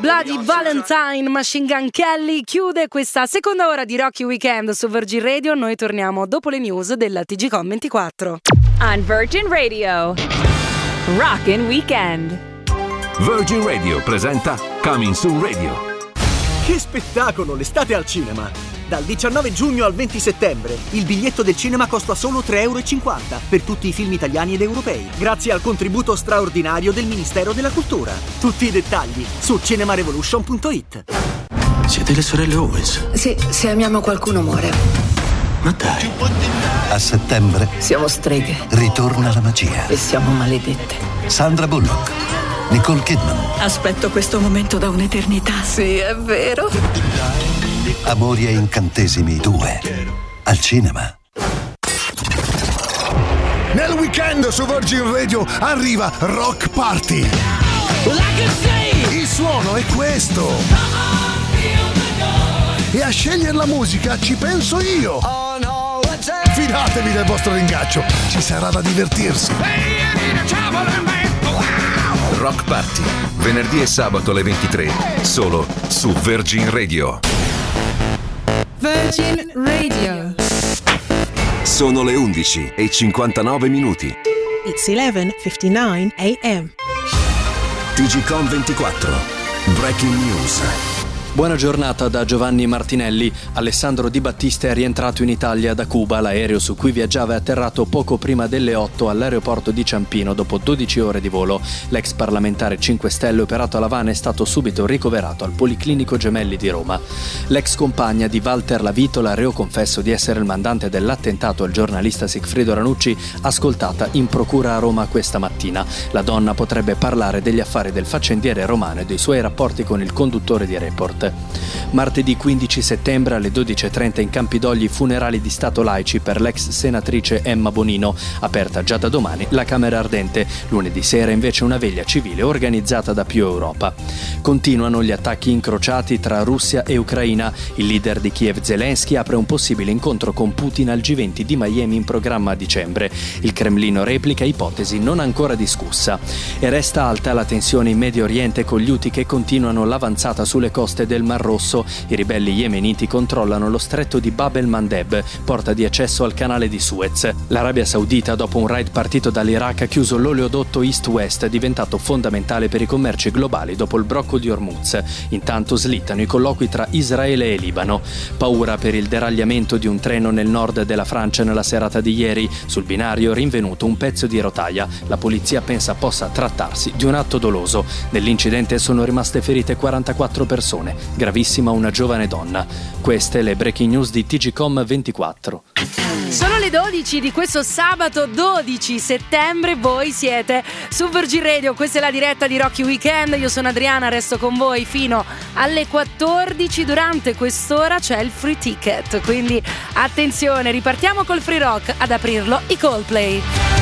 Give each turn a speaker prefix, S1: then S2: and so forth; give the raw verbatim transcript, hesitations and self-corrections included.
S1: Bloody Valentine, Machine Gun Kelly chiude questa seconda ora di Rocky Weekend su Virgin Radio. Noi torniamo dopo le news della T G Com ventiquattro.
S2: On Virgin Radio, Rockin' Weekend.
S3: Virgin Radio presenta Coming Soon Radio.
S4: Che spettacolo, l'estate al cinema! Dal diciannove giugno al venti settembre il biglietto del cinema costa solo tre euro e cinquanta per tutti i film italiani ed europei, grazie al contributo straordinario del Ministero della Cultura. Tutti i dettagli su cinemarevolution punto it.
S5: Siete le sorelle Owens?
S6: Sì, se amiamo qualcuno muore.
S5: Ma dai. A settembre
S6: Siamo streghe
S5: ritorna la magia.
S6: e siamo maledette.
S5: Sandra Bullock, Nicole Kidman,
S6: Aspetto questo momento da un'eternità. Sì, è vero.
S5: Amori e incantesimi due. Al cinema.
S7: Nel weekend su Virgin Radio arriva Rock Party. Il suono è questo. E a scegliere la musica ci penso io. Fidatevi del vostro ringaccio, ci sarà da divertirsi.
S3: Rock Party, venerdì e sabato alle ventitré, solo su Virgin Radio.
S1: Virgin Radio.
S3: Sono le undici e cinquantanove minuti.
S8: It's eleven fifty-nine a.m.
S3: T G Com ventiquattro, Breaking News.
S9: Buona giornata da Giovanni Martinelli. Alessandro Di Battista è rientrato in Italia da Cuba. L'aereo su cui viaggiava è atterrato poco prima delle otto all'aeroporto di Ciampino dopo dodici ore di volo. L'ex parlamentare cinque Stelle operato a L'Avana è stato subito ricoverato al Policlinico Gemelli di Roma. L'ex compagna di Walter Lavitola, reo confesso di essere il mandante dell'attentato al giornalista Sigfredo Ranucci, ascoltata in procura a Roma questa mattina. La donna potrebbe parlare degli affari del faccendiere romano e dei suoi rapporti con il conduttore di Report. Martedì quindici settembre alle dodici e trenta in Campidoglio funerali di Stato laici per l'ex senatrice Emma Bonino, aperta già da domani la Camera Ardente. Lunedì sera invece una veglia civile organizzata da Più Europa. Continuano gli attacchi incrociati tra Russia e Ucraina. Il leader di Kiev Zelensky apre un possibile incontro con Putin al G venti di Miami in programma a dicembre. Il Cremlino replica ipotesi non ancora discussa. E resta alta la tensione in Medio Oriente con gli Houthi che continuano l'avanzata sulle coste del Mar Rosso. I ribelli yemeniti controllano lo stretto di Bab el-Mandeb, porta di accesso al canale di Suez. L'Arabia Saudita, dopo un raid partito dall'Iraq, ha chiuso l'oleodotto East-West, diventato fondamentale per i commerci globali dopo il blocco di Hormuz. Intanto slittano i colloqui tra Israele e Libano. Paura per il deragliamento di un treno nel nord della Francia nella serata di ieri. Sul binario rinvenuto un pezzo di rotaia. La polizia pensa possa trattarsi di un atto doloso. Nell'incidente sono rimaste ferite quarantaquattro persone. Gravissima una giovane donna. Queste le breaking news di T G Com ventiquattro.
S1: Sono le dodici di questo sabato dodici settembre, voi siete su Virgin Radio, questa è la diretta di Rocky Weekend, io sono Adriana, resto con voi fino alle quattordici, durante quest'ora c'è il free ticket, quindi attenzione, ripartiamo col free rock, ad aprirlo i Coldplay.